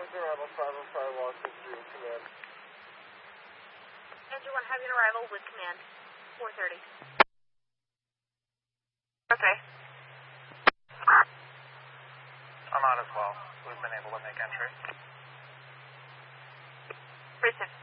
arrival 505 Washington Street, command. Engine 1 having arrival with command. 4:30. Okay. I'm out as well. We've been able to make entry. Precinct